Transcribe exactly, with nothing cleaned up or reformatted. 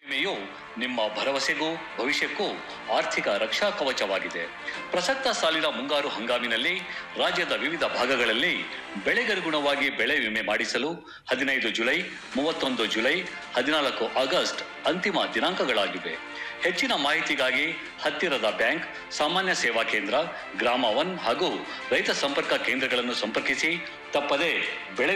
ವಿಮೆಯು ನಿಮ್ಮ ಭರವಸೆಗೂ ಭವಿಷ್ಯಕ್ಕೂ ಆರ್ಥಿಕ ರಕ್ಷಾ ಕವಚವಾಗಿದೆ. ಪ್ರಸಕ್ತ ಸಾಲಿನ ಮುಂಗಾರು ಹಂಗಾಮಿನಲ್ಲಿ ರಾಜ್ಯದ ವಿವಿಧ ಭಾಗಗಳಲ್ಲಿ ಬೆಳೆಗನುಗುಣವಾಗಿ ಬೆಳೆ ವಿಮೆ ಮಾಡಿಸಲು ಹದಿನೈದು ಜುಲೈ, ಮೂವತ್ತೊಂದು ಜುಲೈ, ಹದಿನಾಲ್ಕು ಆಗಸ್ಟ್ ಅಂತಿಮ ದಿನಾಂಕಗಳಾಗಿವೆ. ಹೆಚ್ಚಿನ ಮಾಹಿತಿಗಾಗಿ ಹತ್ತಿರದ ಬ್ಯಾಂಕ್, ಸಾಮಾನ್ಯ ಸೇವಾ ಕೇಂದ್ರ, ಗ್ರಾಮ ಒನ್ ಹಾಗೂ ರೈತ ಸಂಪರ್ಕ ಕೇಂದ್ರಗಳನ್ನು ಸಂಪರ್ಕಿಸಿ. ತಪ್ಪದೆ ಬೆಳೆ